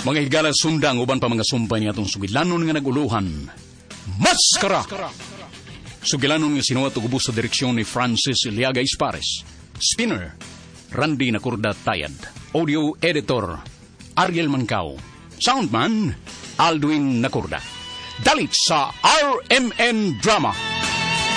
Mga higala sundang uban pa mga sumpay ni atong sugilanon nga naguluhan. Maskara! Sugilanon nga sinuwat ug ubos sa direksyon ni Francis Iliaga Ispares. Spinner, Randy Nakurda Tayad. Audio editor, Ariel Mancao. Soundman, Aldwin Nakurda. Dalit sa RMN Drama.